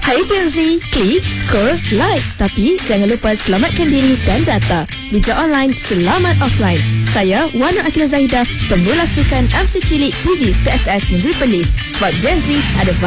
Hai Gen Z, klik, scroll, like. Tapi jangan lupa selamatkan diri dan data. Bijak online, selamat offline. Saya Wana Akila Zahidah, pemula sukan MC Cilik TV PSS Negeri Perlis. Sebab Gen Z ada